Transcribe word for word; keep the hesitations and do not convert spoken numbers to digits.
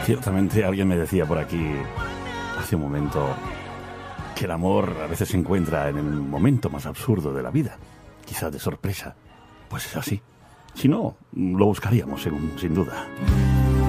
Ciertamente alguien me decía por aquí hace un momento que el amor a veces se encuentra en el momento más absurdo de la vida, quizás de sorpresa. Pues es así. Si no, lo buscaríamos, sin duda.